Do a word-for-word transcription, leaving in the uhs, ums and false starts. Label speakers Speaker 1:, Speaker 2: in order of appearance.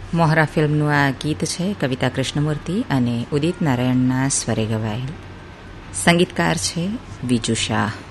Speaker 1: મોહરા ફિલ્મનું આ ગીત છે કવિતા કૃષ્ણમૂર્તિ અને ઉદિત નારાયણના સ્વરે ગવાયેલ. સંગીતકાર છે વિજુ શાહ.